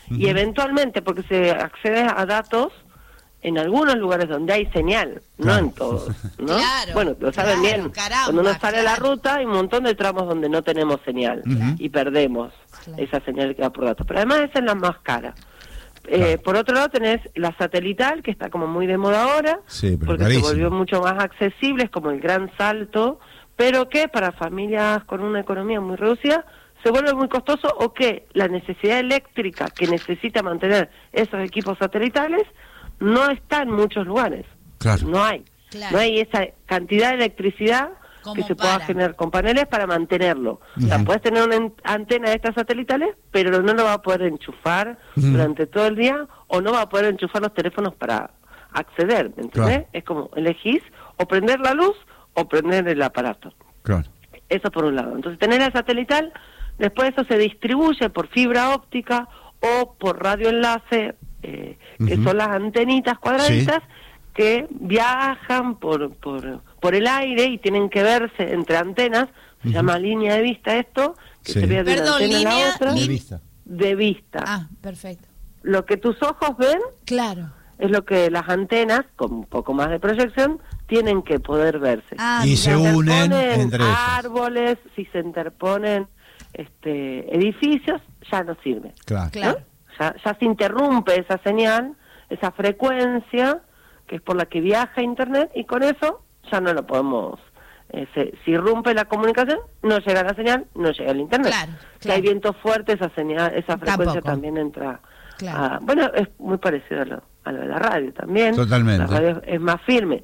y eventualmente, porque se accede a datos en algunos lugares donde hay señal, no en todos, ¿no? Claro, bueno, lo saben bien. Caramba, cuando uno sale a la ruta hay un montón de tramos donde no tenemos señal y perdemos esa señal que da por datos. Pero además esa es la más cara. Por otro lado tenés la satelital, que está como muy de moda ahora, porque carísimo. Se volvió mucho más accesible, es como el gran salto, pero que para familias con una economía muy reducida se vuelve muy costoso, o que la necesidad eléctrica que necesita mantener esos equipos satelitales no está en muchos lugares. No hay. No hay esa cantidad de electricidad que se pueda generar con paneles para mantenerlo. O sea, puedes tener una antena de estas satelitales, pero no lo va a poder enchufar durante todo el día, o no va a poder enchufar los teléfonos para acceder, ¿me entendés? Es como elegís o prender la luz o prender el aparato. Eso por un lado. Entonces tenés la satelital, después eso se distribuye por fibra óptica o por radioenlace, que son las antenitas cuadraditas que viajan por el aire y tienen que verse entre antenas. Se llama línea de vista esto, que sería de una antena a la otra. De vista. Ah, perfecto. Lo que tus ojos ven es lo que las antenas, con un poco más de proyección, tienen que poder verse. Y se unen entre ellos. Árboles, si se interponen edificios, ya no sirve. ¿No? Ya se interrumpe esa señal, esa frecuencia, que es por la que viaja Internet, y con eso ya no lo podemos... si irrumpe la comunicación, no llega la señal, no llega el Internet. Si hay viento fuerte, esa frecuencia también entra... bueno, es muy parecido a lo de la radio también. Totalmente. La radio es más firme.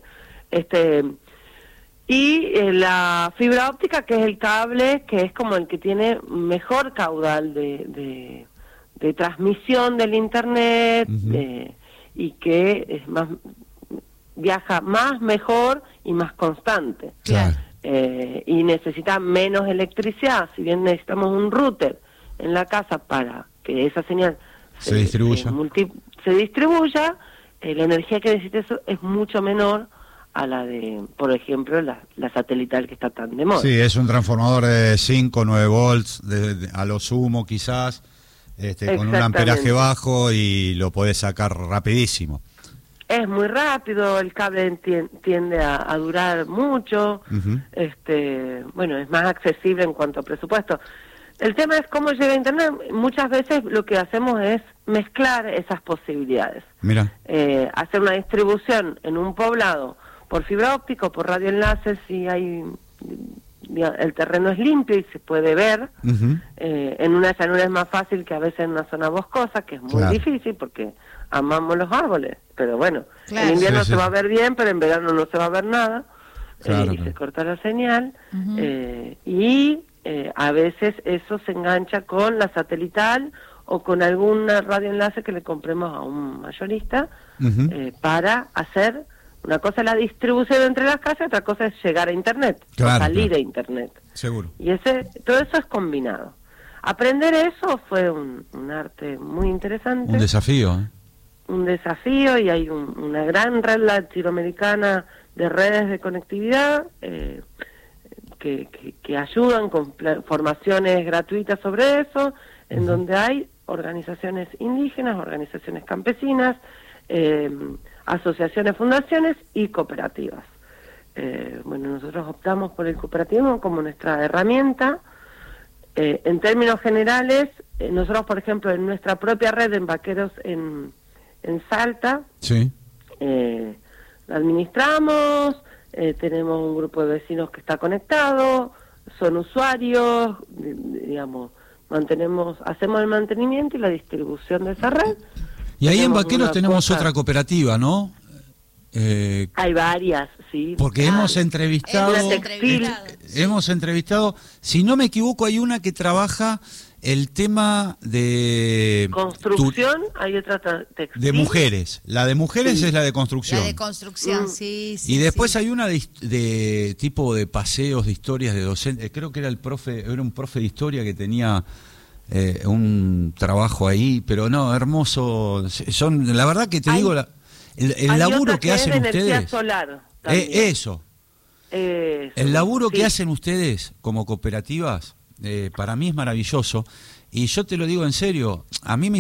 Y la fibra óptica, que es el cable, que es como el que tiene mejor caudal de transmisión del Internet, y que es más... viaja más, mejor y más constante. Y necesita menos electricidad. Si bien necesitamos un router en la casa para que esa señal se distribuya, la energía que necesita eso es mucho menor a la de, por ejemplo, la satelital, que está tan de moda. Sí, es un transformador de 5 o 9 volts, a lo sumo quizás, con un amperaje bajo, y lo podés sacar rapidísimo. Es muy rápido, el cable tiende a durar mucho, bueno, es más accesible en cuanto a presupuesto. El tema es cómo llega a Internet. Muchas veces lo que hacemos es mezclar esas posibilidades. Hacer una distribución en un poblado por fibra óptica o por radioenlaces, si hay... el terreno es limpio y se puede ver. En una llanura es más fácil que a veces en una zona boscosa, que es muy difícil porque amamos los árboles, pero bueno, en invierno se va a ver bien, pero en verano no se va a ver nada, y se corta la señal, y a veces eso se engancha con la satelital o con algún radioenlace que le compremos a un mayorista, para hacer... Una cosa es la distribución entre las casas, otra cosa es llegar a Internet, o salir a Internet. Seguro. Y todo eso es combinado. Aprender eso fue un arte muy interesante. Un desafío. Un desafío, y hay una gran red latinoamericana de redes de conectividad que ayudan con formaciones gratuitas sobre eso, en donde hay organizaciones indígenas, organizaciones campesinas, asociaciones, fundaciones y cooperativas. Bueno, nosotros optamos por el cooperativismo como nuestra herramienta. En términos generales, nosotros, por ejemplo, en nuestra propia red en Vaqueros en Salta, la administramos, tenemos un grupo de vecinos que está conectado, son usuarios, digamos, hacemos el mantenimiento y la distribución de esa red. Y ahí en Vaqueros tenemos otra cooperativa, ¿no? Hay varias, sí. Porque hemos entrevistado, si no me equivoco, hay una que trabaja el tema de... construcción, hay otra textil. De mujeres. La de mujeres es la de construcción. La de construcción, sí. Y después hay una de tipo de paseos, de historias de docentes. Creo que era un profe de historia que tenía... un trabajo ahí, pero no, hermoso. La verdad que te digo, el laburo que hacen ustedes. Solar, eso. El laburo que hacen ustedes como cooperativas, para mí es maravilloso. Y yo te lo digo en serio, a mí me